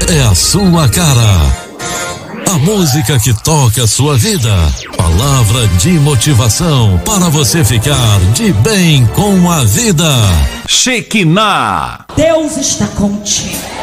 é a sua cara. A música que toca a sua vida. Palavra de motivação para você ficar de bem com a vida. Shekinah. Deus está contigo.